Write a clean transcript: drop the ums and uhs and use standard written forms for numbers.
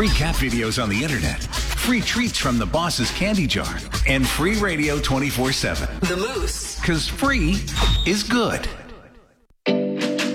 free cat videos on the internet, free treats from the boss's candy jar, and free radio 24/7. The Moose. Because free is good.